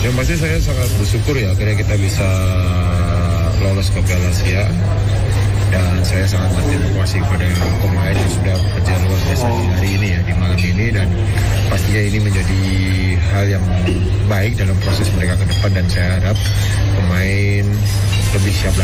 Yang pasti saya sangat bersyukur ya akhirnya kita bisa lolos ke Piala Asia. Dan saya sangat berterima kasih kepada pemain yang sudah bekerja luar biasa di hari ini ya, di malam ini, dan pastinya ini menjadi hal yang baik dalam proses mereka ke depan, dan saya harap pemain lebih siap lagi.